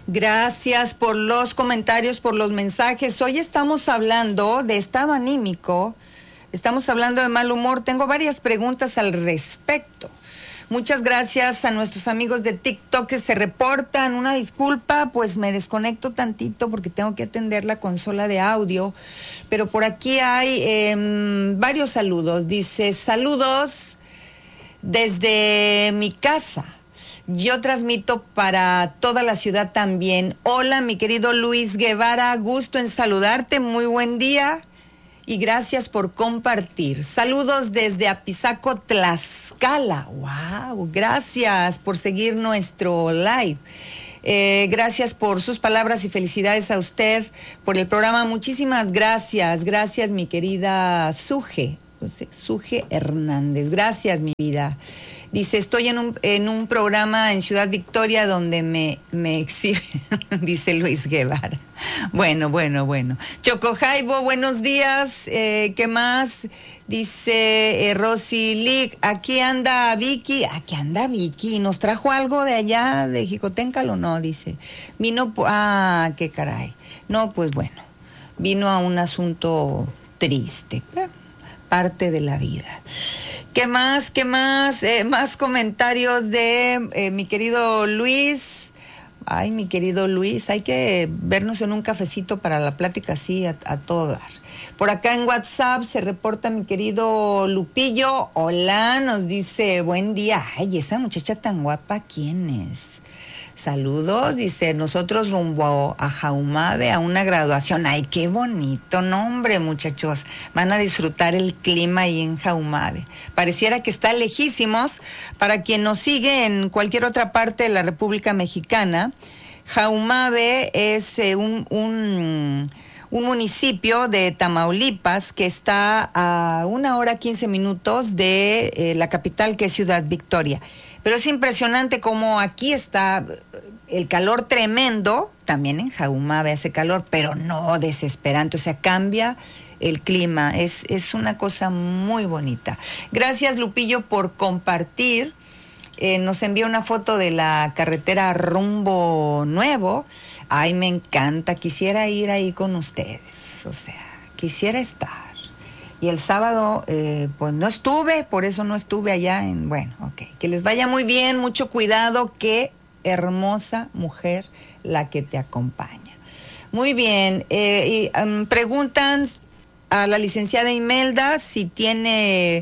Gracias por los comentarios, por los mensajes. Hoy estamos hablando de estado anímico, estamos hablando de mal humor. Tengo varias preguntas al respecto. Muchas gracias a nuestros amigos de TikTok que se reportan. Una disculpa, pues me desconecto tantito porque tengo que atender la consola de audio. Pero por aquí hay varios saludos. Dice, saludos desde mi casa. Yo transmito para toda la ciudad también. Hola, mi querido Luis Guevara, gusto en saludarte, muy buen día y gracias por compartir. Saludos desde Apizaco, Tlaxcala. Wow, gracias por seguir nuestro live. Gracias por sus palabras y felicidades a usted por el programa. Muchísimas gracias. Gracias, mi querida Suje Hernández. Gracias, mi vida. Dice, estoy en un programa en Ciudad Victoria donde me exhiben, dice Luis Guevara. Bueno. Choco Jaibo, buenos días. ¿Qué más? Dice Rosy Lick, aquí anda Vicky. ¿Nos trajo algo de allá, de Jicoténcalo? No, dice. Vino, qué caray. No, pues bueno, vino a un asunto triste, parte de la vida. ¿Qué más? Más comentarios de mi querido Luis. Ay, mi querido Luis, hay que vernos en un cafecito para la plática así a todo dar. Por acá en WhatsApp se reporta mi querido Lupillo. Hola, nos dice, buen día. Ay, esa muchacha tan guapa, ¿quién es? Saludos, dice, nosotros rumbo a Jaumabe a una graduación. Ay, qué bonito nombre, muchachos. Van a disfrutar el clima ahí en Jaumabe. Pareciera que está lejísimos. Para quien nos sigue en cualquier otra parte de la República Mexicana, Jaumabe es un municipio de Tamaulipas que está a 1 hora 15 minutos de la capital, que es Ciudad Victoria. Pero es impresionante cómo aquí está el calor tremendo, también en Jaumabe hace calor, pero no desesperante, o sea, cambia el clima, es una cosa muy bonita. Gracias, Lupillo, por compartir. Nos envía una foto de la carretera rumbo nuevo. Ay, me encanta, quisiera ir ahí con ustedes, o sea, quisiera estar. Y el sábado, pues no estuve, por eso no estuve allá bueno, ok. Que les vaya muy bien, mucho cuidado, qué hermosa mujer la que te acompaña. Muy bien, preguntan a la licenciada Imelda si tiene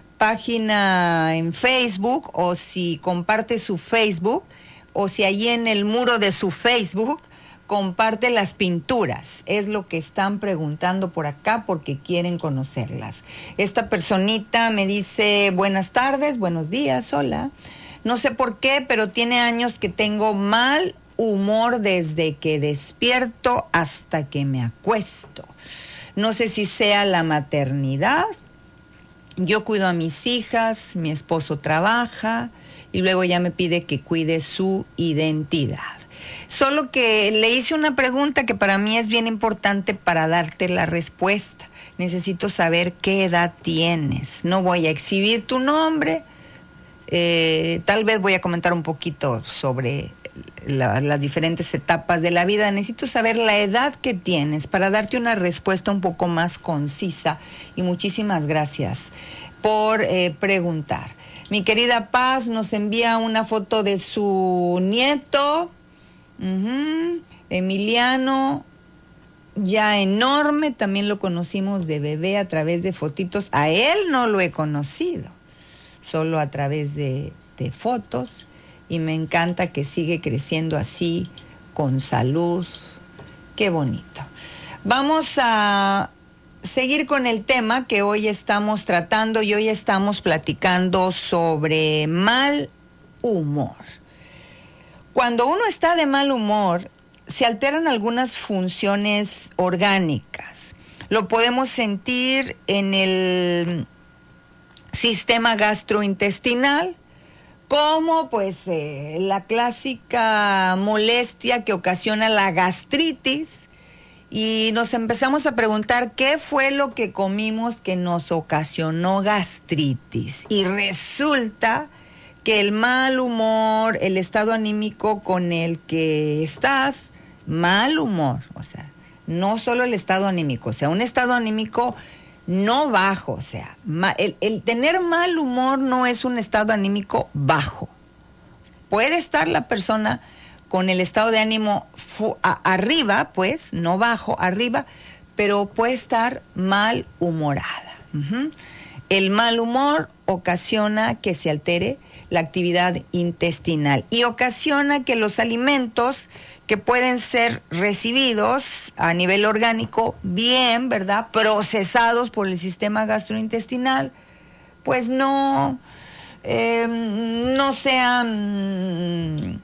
página en Facebook o si comparte su Facebook o si allí en el muro de su Facebook comparte las pinturas. Es lo que están preguntando por acá porque quieren conocerlas. Esta personita me dice, buenas tardes, buenos días, hola. No sé por qué, pero tiene años que tengo mal humor desde que despierto hasta que me acuesto. No sé si sea la maternidad. Yo cuido a mis hijas, mi esposo trabaja y luego ya me pide que cuide su identidad. Solo que le hice una pregunta que para mí es bien importante para darte la respuesta. Necesito saber qué edad tienes. No voy a exhibir tu nombre. Tal vez voy a comentar un poquito sobre las diferentes etapas de la vida. Necesito saber la edad que tienes para darte una respuesta un poco más concisa. Y muchísimas gracias por preguntar. Mi querida Paz nos envía una foto de su nieto. Emiliano, ya enorme, también lo conocimos de bebé a través de fotitos. A él no lo he conocido, solo a través de fotos, y me encanta que sigue creciendo así, con salud. Qué bonito. Vamos a seguir con el tema que hoy estamos tratando y hoy estamos platicando sobre mal humor. Cuando uno está de mal humor, se alteran algunas funciones orgánicas. Lo podemos sentir en el sistema gastrointestinal, como pues la clásica molestia que ocasiona la gastritis, y nos empezamos a preguntar qué fue lo que comimos que nos ocasionó gastritis. Y resulta que el mal humor, el estado anímico con el que estás, mal humor, o sea, no solo el estado anímico, o sea, un estado anímico no bajo, o sea, el tener mal humor no es un estado anímico bajo. Puede estar la persona con el estado de ánimo arriba, pues, no bajo, arriba, pero puede estar mal humorada. El mal humor ocasiona que se altere la actividad intestinal y ocasiona que los alimentos que pueden ser recibidos a nivel orgánico bien, ¿verdad?, procesados por el sistema gastrointestinal, pues no sean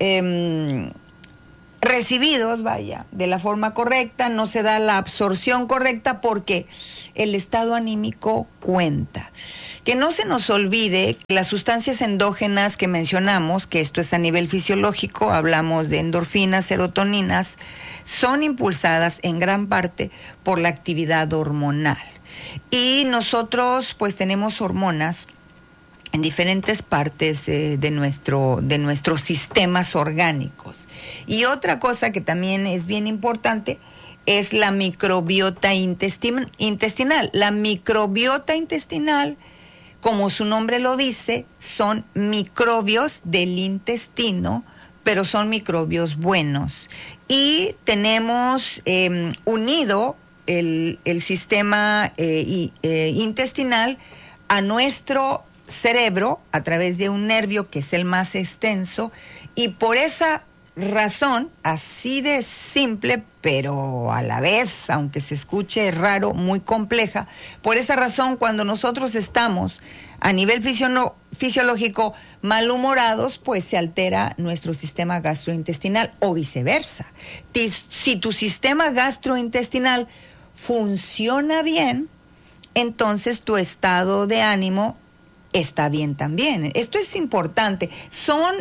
recibidos, vaya, de la forma correcta, no se da la absorción correcta porque el estado anímico cuenta. Que no se nos olvide que las sustancias endógenas que mencionamos, que esto es a nivel fisiológico, hablamos de endorfinas, serotoninas, son impulsadas en gran parte por la actividad hormonal. Y nosotros pues tenemos hormonas en diferentes partes de nuestros sistemas orgánicos. Y otra cosa que también es bien importante es la microbiota intestinal. La microbiota intestinal, como su nombre lo dice, son microbios del intestino, pero son microbios buenos. Y tenemos unido el sistema intestinal a nuestro cerebro a través de un nervio que es el más extenso, y por esa razón, así de simple, pero a la vez, aunque se escuche raro, muy compleja, por esa razón cuando nosotros estamos a nivel fisiológico malhumorados, pues se altera nuestro sistema gastrointestinal o viceversa. Si tu sistema gastrointestinal funciona bien, entonces tu estado de ánimo está bien también. Esto es importante. Son,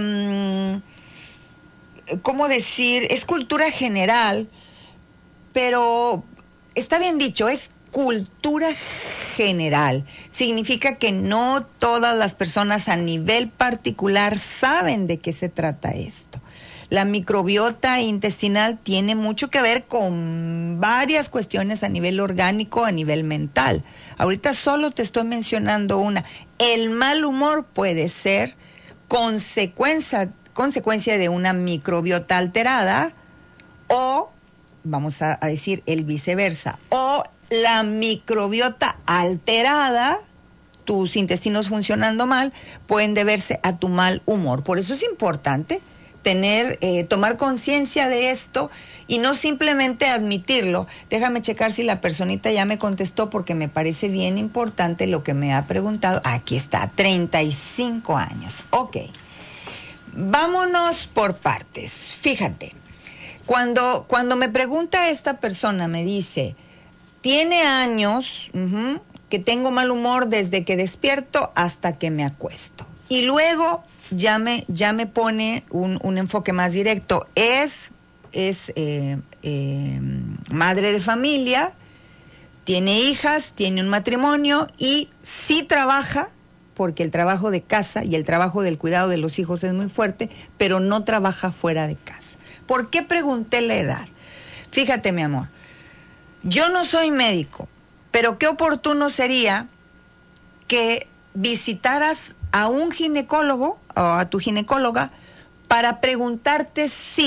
¿cómo decir? Es cultura general, pero está bien dicho, es cultura general. Significa que no todas las personas a nivel particular saben de qué se trata esto. La microbiota intestinal tiene mucho que ver con varias cuestiones a nivel orgánico, a nivel mental. Ahorita solo te estoy mencionando una. El mal humor puede ser consecuencia de una microbiota alterada, o, vamos a decir, el viceversa, o la microbiota alterada, tus intestinos funcionando mal, pueden deberse a tu mal humor. Por eso es importante tomar conciencia de esto y no simplemente admitirlo. Déjame checar si la personita ya me contestó, porque me parece bien importante lo que me ha preguntado. Aquí está, 35 años. Ok, vámonos por partes. Fíjate, cuando me pregunta esta persona, me dice, tiene años que tengo mal humor desde que despierto hasta que me acuesto. Y luego ya me pone un enfoque más directo. Es madre de familia, tiene hijas, tiene un matrimonio y sí trabaja, porque el trabajo de casa y el trabajo del cuidado de los hijos es muy fuerte, pero no trabaja fuera de casa. ¿Por qué pregunté la edad? Fíjate, mi amor, yo no soy médico, pero qué oportuno sería que visitaras a un ginecólogo o a tu ginecóloga para preguntarte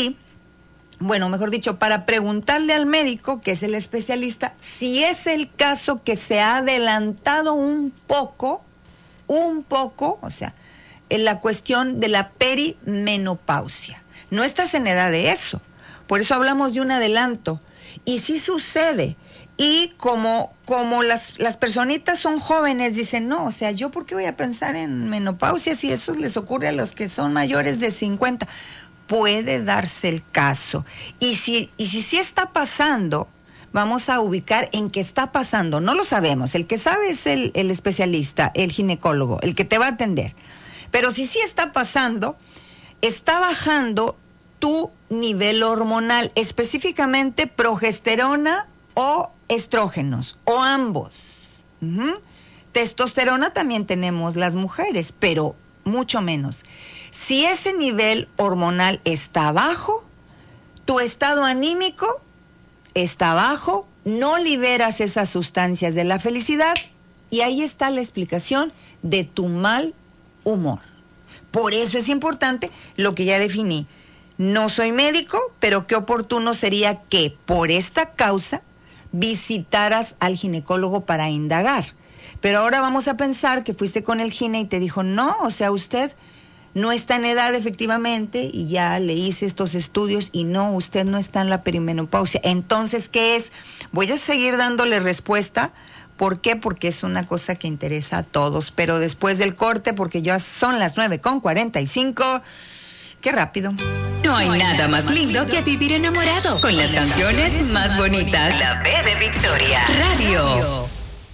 para preguntarle al médico, que es el especialista, si es el caso que se ha adelantado un poco, o sea, en la cuestión de la perimenopausia. No estás en edad de eso, por eso hablamos de un adelanto. Y sí sucede. Y como las personitas son jóvenes, dicen, no, o sea, ¿yo por qué voy a pensar en menopausia si eso les ocurre a los que son mayores de 50? Puede darse el caso. Y si está pasando, vamos a ubicar en qué está pasando. No lo sabemos. El que sabe es el especialista, el ginecólogo, el que te va a atender. Pero si sí está pasando, está bajando tu nivel hormonal, específicamente progesterona o estrógenos, o ambos. Testosterona también tenemos las mujeres, pero mucho menos. Si ese nivel hormonal está bajo, tu estado anímico está bajo, no liberas esas sustancias de la felicidad y ahí está la explicación de tu mal humor. Por eso es importante lo que ya definí. No soy médico, pero qué oportuno sería que por esta causa visitaras al ginecólogo para indagar. Pero ahora vamos a pensar que fuiste con el gine y te dijo, no, o sea, usted no está en edad efectivamente y ya le hice estos estudios y no, usted no está en la perimenopausia. Entonces, ¿qué es? Voy a seguir dándole respuesta. ¿Por qué? Porque es una cosa que interesa a todos. Pero después del corte, porque ya son las 9:45, ¡qué rápido! No hay nada más lindo que vivir enamorado con las canciones más bonitas. La B de Victoria. Radio.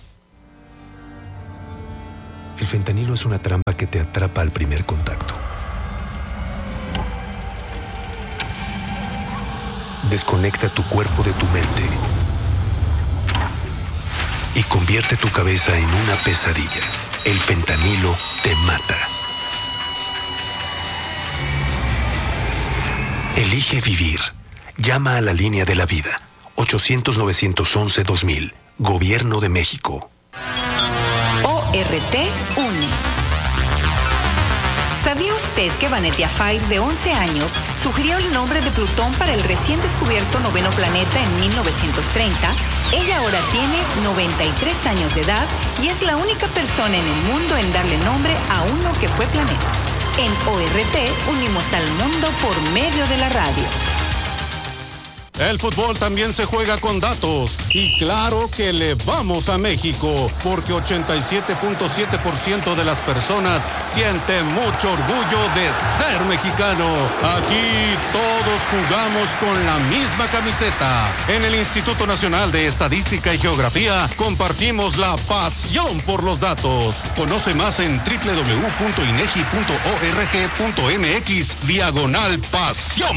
El fentanilo es una trampa que te atrapa al primer contacto. Desconecta tu cuerpo de tu mente y convierte tu cabeza en una pesadilla. El fentanilo te mata. Elige vivir. Llama a la línea de la vida. 800-911-2000. Gobierno de México. ORT une. ¿Sabía usted que Vanessa Fires, de 11 años, sugirió el nombre de Plutón para el recién descubierto noveno planeta en 1930? Ella ahora tiene 93 años de edad y es la única persona en el mundo en darle nombre a uno que fue planeta. En ORT unimos al mundo por medio de la radio. El fútbol también se juega con datos y claro que le vamos a México porque 87.7% de las personas sienten mucho orgullo de ser mexicano. Aquí todos jugamos con la misma camiseta. En el Instituto Nacional de Estadística y Geografía compartimos la pasión por los datos. Conoce más en www.inegi.org.mx/pasión